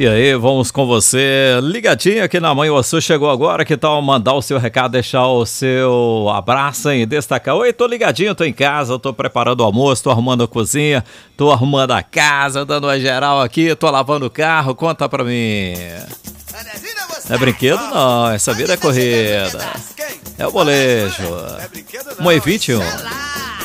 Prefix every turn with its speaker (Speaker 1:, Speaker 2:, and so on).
Speaker 1: E aí, vamos com você, ligadinho aqui na Manhã Sul, chegou agora, que tal mandar o seu recado, deixar o seu abraço e destacar: oi, tô ligadinho, tô em casa, tô preparando o almoço, tô arrumando a cozinha, tô arrumando a casa, dando uma geral aqui, tô lavando o carro, conta pra mim. Não é brinquedo não, essa vida é corrida, é o molejo, 1h21.